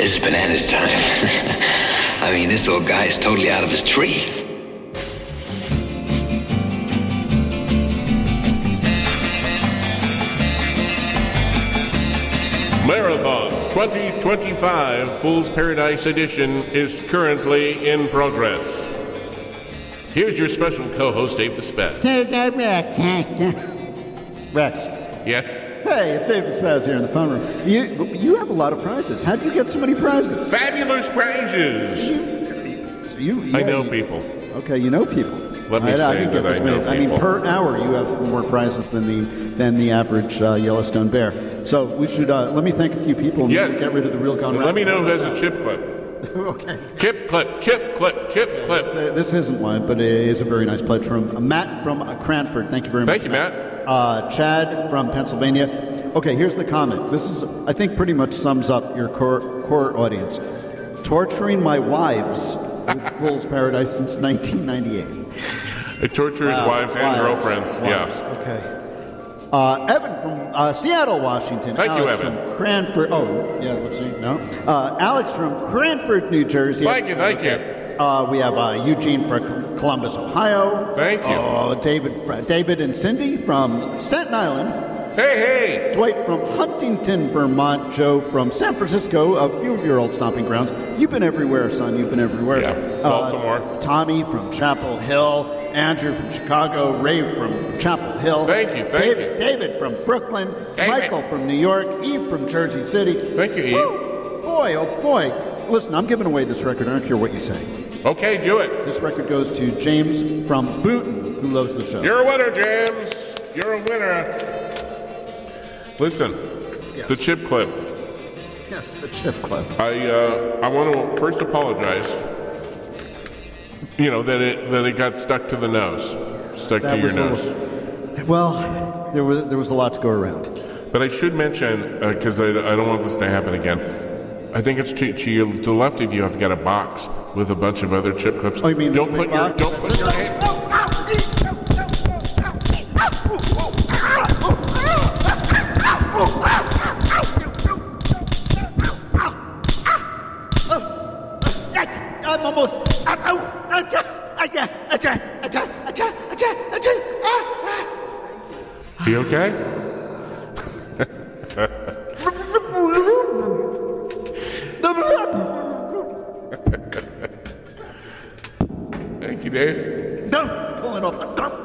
This is bananas time. I mean, this old guy is totally out of his tree. Marathon 2025 Fool's Paradise Edition is currently in progress. Here's your special co-host, Dave the Spaz. Rex. Yes? Hey, it's Dave the Spaz here in the phone room. You have a lot of prizes. How do you get so many prizes? Fabulous prizes! I know people. Okay, you know people. Let me say that I know people. I mean, per hour, you have more prizes than the average Yellowstone bear. So we should let me thank a few people and yes. Get rid of the real Gone. Let me know who has a chip clip. Okay. Chip clip. This isn't one, but it is a very nice pledge from Matt from Cranford. Thank you very much. Thank you, Matt. Chad from Pennsylvania. Okay, here's the comment. This is, I think, pretty much sums up your core audience. Torturing my wives with Fool's Paradise since 1998. It tortures wives and girlfriends. Yeah. Okay. Evan from Seattle, Washington. Thank you, Evan. From Cranford. Oh, yeah, let's see. No. Alex from Cranford, New Jersey. Thank you. We have Eugene from Columbus, Ohio. Thank you. David and Cindy from Staten Island. Hey. Dwight from Huntington, Vermont. Joe from San Francisco, a few of your old stomping grounds. You've been everywhere, son. You've been everywhere. Yeah, Baltimore. Tommy from Chapel Hill. Andrew from Chicago. Ray from Chapel Hill. Thank you. David from Brooklyn. Michael from New York. Eve from Jersey City. Thank you, Eve. Woo! Boy, oh boy. Listen, I'm giving away this record. I don't care what you say. Okay, do it. This record goes to James from Booton, who loves the show. You're a winner, James. You're a winner. Listen, yes. The chip clip. Yes, the chip clip. I want to first apologize. That it got stuck to the nose, stuck to your nose. Well, there was a lot to go around. But I should mention, because I don't want this to happen again. I think it's to the left of you. I've got a box with a bunch of other chip clips. Oh, you mean don't put your hand. I'm almost. You okay? Thank you, Dave. Pulling off the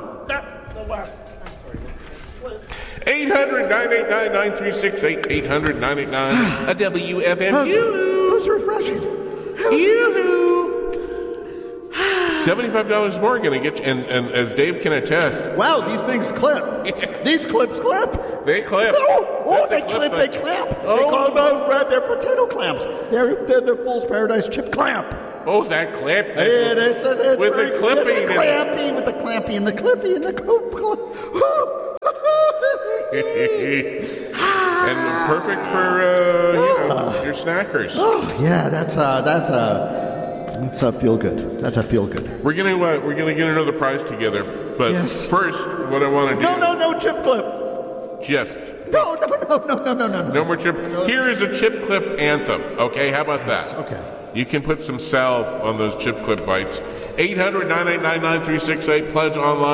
800-989-9368. 800-989 a WFMU. That's refreshing. Yoo-hoo. $75 more going to get you, and as Dave can attest. Wow, these things clip. These clips clip. They clip. They clip. They clamp. Oh. They call them they're potato clamps. They're Fool's Paradise chip clamp. Oh, that clip. It's with the clipping. With the clampy and the clippy and the and perfect for your snackers. Oh yeah, that's a feel good. That's a feel good. We're gonna get another prize together, but first, what I want to do. No chip clip. Yes. No. No more chip. Here is a chip clip anthem. Okay, how about that? Okay. You can put some salve on those chip clip bites. 800-989-9368. Pledge online.